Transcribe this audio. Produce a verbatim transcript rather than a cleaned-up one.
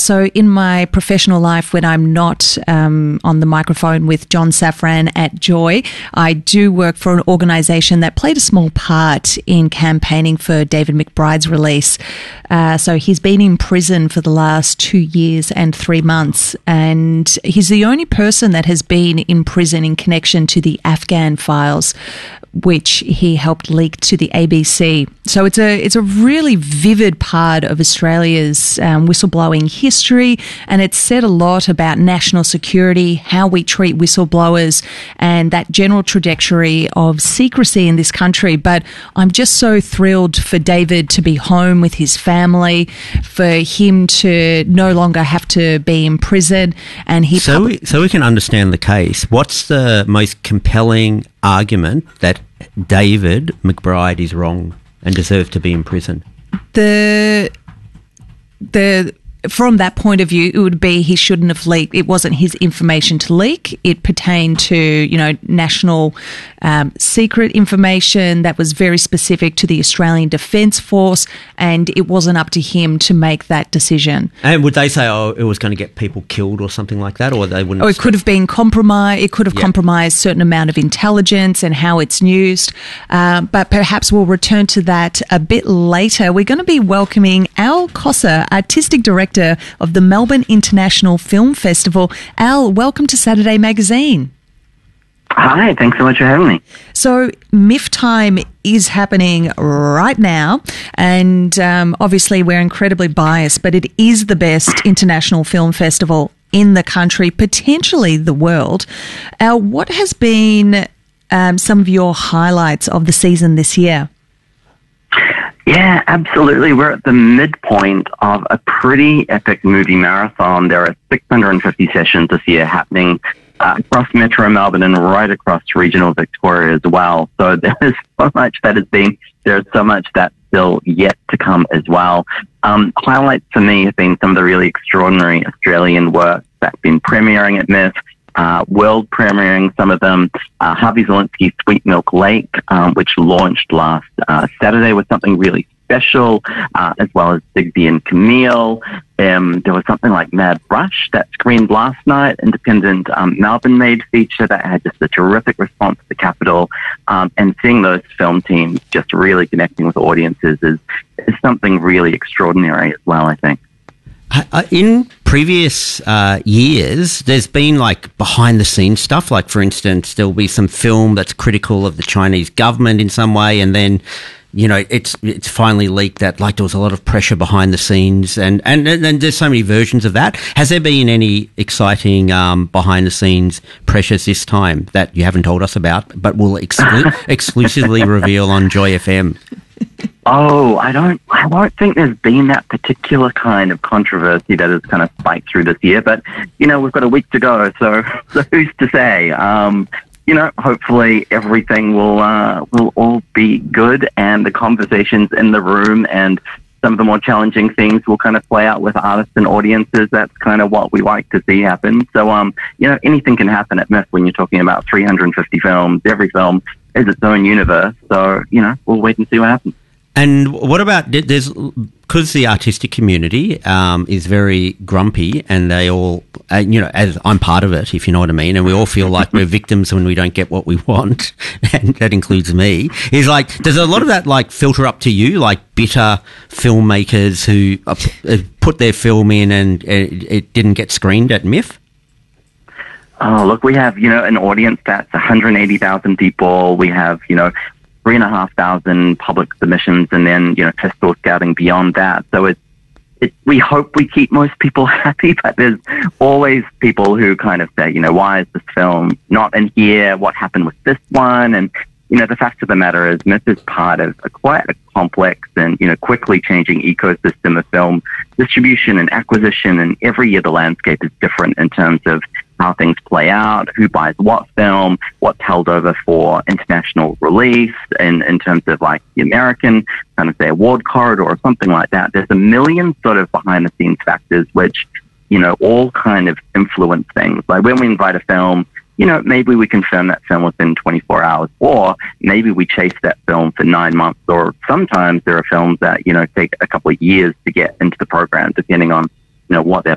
so in my professional life, when I'm not um, on the microphone with John Safran at Joy, I do work for an organisation that played a small part in campaigning for David McBride's release. Uh, so he's been in prison for the last two years and three months, and he's the only person that has been in prison in connection to the Afghan files, which he helped leak to the A B C. So it's a it's a really vivid part of Australia's um, whistleblowing history, and it said a lot about national security, how we treat whistleblowers, and that general trajectory of secrecy in this country. But I'm just so thrilled for David to be home with his family, for him to no longer have to be in prison. And he so we, so we can understand the case. What's the most compelling argument that David McBride is wrong and deserves to be in prison? The the from that point of view, it would be he shouldn't have leaked. It wasn't his information to leak. It pertained to, you know, national um, secret information that was very specific to the Australian Defence Force, and it wasn't up to him to make that decision. And would they say, oh, it was going to get people killed or something like that, or they wouldn't? Oh, it could have been compromised. It could have yeah. compromised a certain amount of intelligence and how it's used. Uh, but perhaps we'll return to that a bit later. We're going to be welcoming Al Cossa, Artistic Director of the Melbourne International Film Festival. Al, welcome to Saturday Magazine. Hi, thanks so much for having me. So M I F time is happening right now, and um, obviously we're incredibly biased, but it is the best international film festival in the country, potentially the world. Al, what has been um, some of your highlights of the season this year? Yeah, absolutely. We're at the midpoint of a pretty epic movie marathon. There are six hundred fifty sessions this year happening uh, across Metro Melbourne and right across regional Victoria as well. So there's so much that has been, there's so much that's still yet to come as well. Um, highlights for me have been some of the really extraordinary Australian work that's been premiering at M I F. Uh, world premiering some of them. Uh, Harvey Zielinski's Sweet Milk Lake, um, which launched last uh, Saturday, was something really special, uh, as well as Digby and Camille. Um, there was something like Mad Rush that screened last night, independent um, Melbourne-made feature that had just a terrific response to the Capitol. Um, and seeing those film teams just really connecting with audiences is, is something really extraordinary as well, I think. Uh, in previous uh, years, there's been like behind the scenes stuff. Like, for instance, there'll be some film that's critical of the Chinese government in some way, and then, you know, it's it's finally leaked that like there was a lot of pressure behind the scenes, and and, and there's so many versions of that. Has there been any exciting um, behind the scenes pressures this time that you haven't told us about, but will exclu- exclusively reveal on Joy F M? Oh, I don't, I don't think there's been that particular kind of controversy that has kind of spiked through this year, but, you know, we've got a week to go, so, so who's to say? Um, you know, hopefully everything will, uh, will all be good, and the conversations in the room and some of the more challenging things will kind of play out with artists and audiences. That's kind of what we like to see happen. So, um, you know, anything can happen at M I F when you're talking about three hundred fifty films. Every film is its own universe. So, you know, we'll wait and see what happens. And what about, there's, because the artistic community um, is very grumpy, and they all, uh, you know, as I'm part of it, if you know what I mean, and we all feel like we're victims when we don't get what we want, and that includes me, is like, does a lot of that like filter up to you, like bitter filmmakers who uh, put their film in and it, it didn't get screened at M I F? Oh, look, we have, you know, an audience that's one hundred eighty thousand people. We have, you know, three and a half thousand public submissions, and then, you know, festival scouting beyond that. So it's, it, we hope we keep most people happy, but there's always people who kind of say, you know, why is this film not in here? What happened with this one? And, you know, the fact of the matter is M I F is part of a quite a complex and, you know, quickly changing ecosystem of film distribution and acquisition. And every year the landscape is different in terms of how things play out, who buys what film, what's held over for international release, and in terms of like the American kind of say award corridor or something like that. There's a million sort of behind the scenes factors which, you know, all kind of influence things. Like when we invite a film, you know, maybe we confirm that film within twenty-four hours, or maybe we chase that film for nine months, or sometimes there are films that, you know, take a couple of years to get into the program, depending on, you know, what their